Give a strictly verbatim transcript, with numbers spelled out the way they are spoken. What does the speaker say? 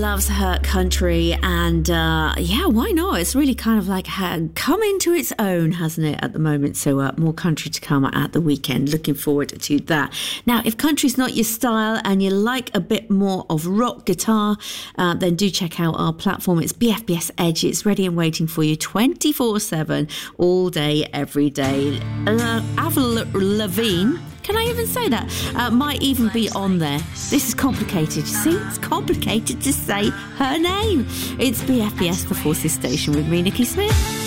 Loves her country, and uh, yeah, why not? It's really kind of like ha- come into its own, hasn't it, at the moment? So uh, more country to come at the weekend. Looking forward to that. Now, if country's not your style and you like a bit more of rock guitar, uh, then do check out our platform. It's B F B S Edge. It's ready and waiting for you twenty-four seven, all day, every day. Uh, Avril Lavigne, can I even say that? Uh, might even be on there. This is complicated. See, it's complicated to say her name. It's B F B S, the Forces Station, with me, Nikki Smith.